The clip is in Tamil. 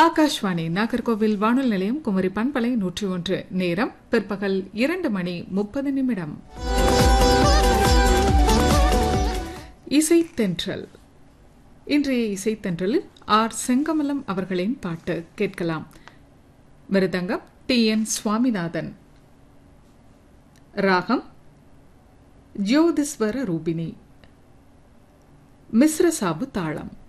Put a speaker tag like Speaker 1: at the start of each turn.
Speaker 1: ஆகாஷ்வாணி நாகர்கோவில் வானொலி நிலையம் குமரி பண்பலை 101. நேரம் பிற்பகல் 2:30. இசைத்தென்றல். இன்றைய இசைத்தென்றலில் ஆர் செங்கமலம் அவர்களின் பாட்டு கேட்கலாம். மிருதங்கம் டி.என். சுவாமிநாதன். ராகம் ஜோதிஸ்வர ரூபினி. மிஸ்ர சாபு தாளம்.